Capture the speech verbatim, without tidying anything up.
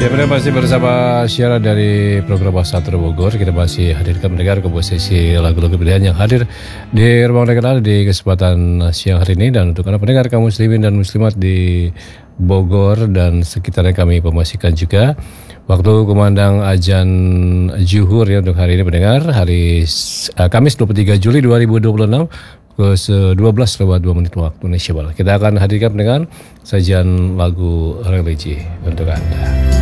Ya, benar, masih bersama siaran dari program Asatru Bogor. Kita masih hadirkan mendengar komposisi lagu-lagu pilihan yang hadir di ruang dengar di kesempatan siang hari ini. Dan untuk anda pendengar kaum muslimin dan muslimat di Bogor dan sekitarnya, kami informasikan juga waktu kumandang azan zuhur ya untuk hari ini pendengar, hari uh, Kamis dua puluh tiga Juli dua ribu dua puluh enam ke dua belas lewat dua menit waktu Indonesia Barat. Kita akan hadirkan dengan sajian lagu religi untuk anda.